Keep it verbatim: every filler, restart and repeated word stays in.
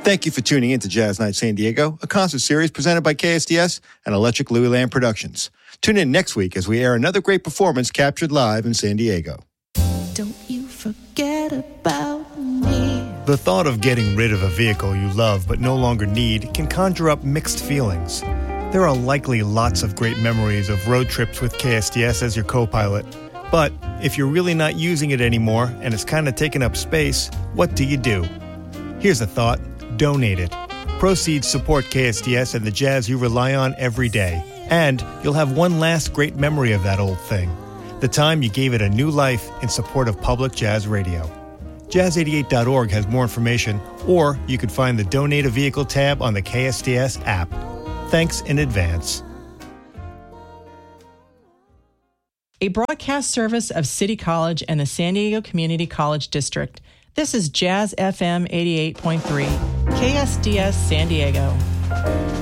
Thank you for tuning in to Jazz Night San Diego, a concert series presented by K S D S and Electric Louis Land Productions. Tune in next week as we air another great performance captured live in San Diego. Don't you forget about me. The thought of getting rid of a vehicle you love but no longer need can conjure up mixed feelings. There are likely lots of great memories of road trips with K S D S as your co-pilot. But if you're really not using it anymore and it's kind of taking up space, what do you do? Here's a thought. Donate it. Proceeds support K S D S and the jazz you rely on every day. And you'll have one last great memory of that old thing. The time you gave it a new life in support of public jazz radio. jazz eighty-eight dot org has more information, or you could find the Donate a Vehicle tab on the K S D S app. Thanks in advance. A broadcast service of City College and the San Diego Community College District. This is Jazz F M eighty-eight point three, K S D S San Diego.